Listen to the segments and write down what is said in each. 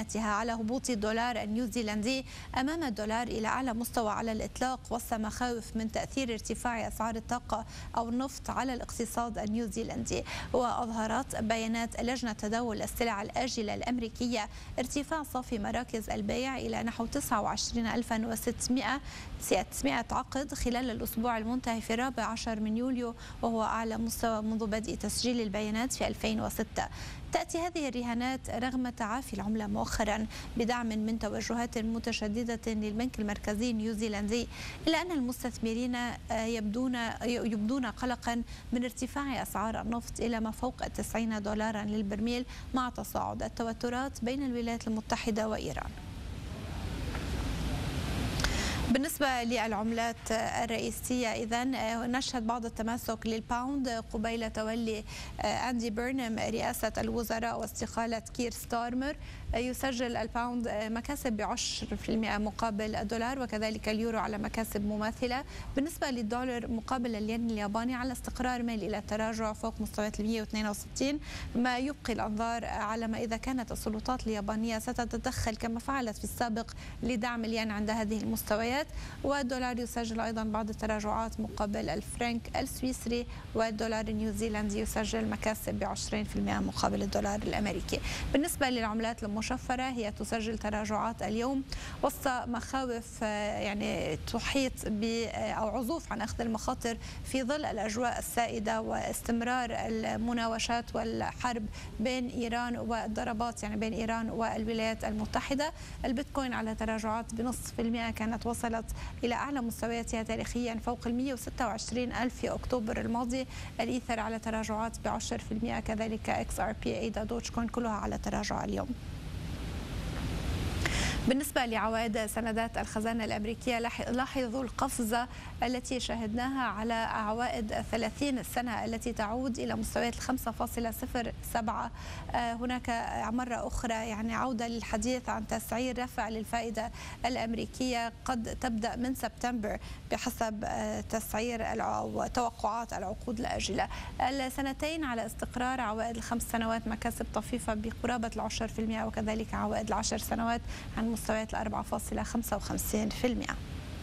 علامتها على هبوط الدولار النيوزيلندي أمام الدولار إلى أعلى مستوى على الإطلاق، وسط مخاوف من تأثير ارتفاع أسعار الطاقة أو النفط على الاقتصاد النيوزيلندي. وأظهرت بيانات لجنة تداول السلع الآجلة الأمريكية ارتفاع صافي مراكز البيع إلى نحو 29600 عقد خلال الأسبوع المنتهي في 14 من يوليو، وهو أعلى مستوى منذ بدء تسجيل البيانات في 2006. تأتي هذه الرهانات رغم تعافي العملة مؤخرا بدعم من توجهات متشددة للبنك المركزي النيوزيلندي، إلا أن المستثمرين يبدون قلقا من ارتفاع أسعار النفط إلى ما فوق 90 دولارا للبرميل مع تصاعد التوترات بين الولايات المتحدة وإيران. بالنسبة للعملات الرئيسية إذن نشهد بعض التماسك للباوند قبيل تولي أندي بيرنام رئاسة الوزراء واستقالة كير ستارمر. يسجل الباوند مكاسب ب10% مقابل الدولار، وكذلك اليورو على مكاسب مماثلة. بالنسبة للدولار مقابل الين الياباني على استقرار ميل إلى التراجع فوق مستويات 162، ما يبقي الأنظار على ما إذا كانت السلطات اليابانية ستتدخل كما فعلت في السابق لدعم الين عند هذه المستويات. والدولار يسجل أيضا بعض التراجعات مقابل الفرنك السويسري، والدولار النيوزيلندي يسجل مكاسب ب20% مقابل الدولار الأمريكي. بالنسبة للعملات المشفرة هي تسجل تراجعات اليوم وسط مخاوف تحيط أو عزوف عن أخذ المخاطر في ظل الأجواء السائدة واستمرار المناوشات والحرب بين إيران والضربات بين إيران والولايات المتحدة. البيتكوين على تراجعات ب0.5% كانت وصلت إلى أعلى مستوياتها تاريخيا فوق 126 ألف في أكتوبر الماضي. الإيثر على تراجعات ب10%، كذلك XRP أيضا دوج كوين كلها على تراجع اليوم. بالنسبة لعوائد سندات الخزانة الأمريكية لاحظوا القفزة التي شاهدناها على عوائد 30 سنة التي تعود إلى مستويات 5.07. هناك مرة أخرى عودة للحديث عن تسعير رفع للفائدة الأمريكية قد تبدأ من سبتمبر بحسب تسعير أو توقعات العقود الآجلة. السنتين على استقرار، عوائد ال5 سنوات مكاسب طفيفة بقرابة 10%، وكذلك عوائد ال10 سنوات عن مستويات 4.55%.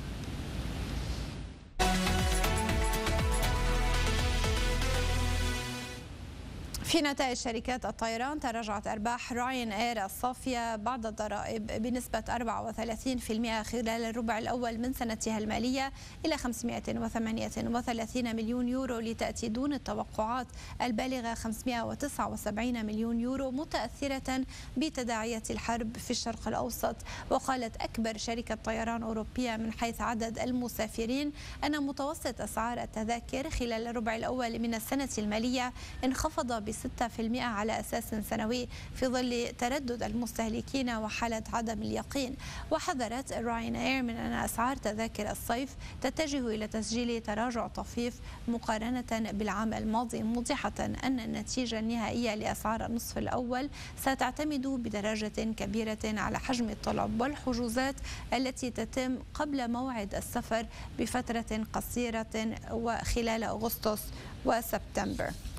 في نتائج شركات الطيران، تراجعت أرباح راين إير الصافية بعد الضرائب بنسبة 34% خلال الربع الأول من سنتها المالية إلى 538 مليون يورو، لتأتي دون التوقعات البالغة 579 مليون يورو، متأثرة بتداعيات الحرب في الشرق الأوسط. وقالت أكبر شركة طيران أوروبية من حيث عدد المسافرين أن متوسط أسعار التذاكر خلال الربع الأول من السنة المالية انخفض ب6% على أساس سنوي في ظل تردد المستهلكين وحالة عدم اليقين. وحذرت راين إير من أن أسعار تذاكر الصيف تتجه إلى تسجيل تراجع طفيف مقارنة بالعام الماضي، موضحة أن النتيجة النهائية لأسعار النصف الأول ستعتمد بدرجة كبيرة على حجم الطلب والحجوزات التي تتم قبل موعد السفر بفترة قصيرة وخلال أغسطس وسبتمبر.